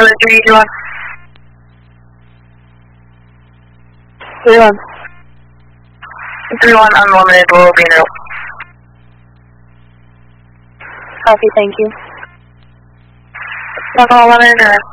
Charlie 321. 31. 31 unlimited will be no. Copy, thank you. Level 11,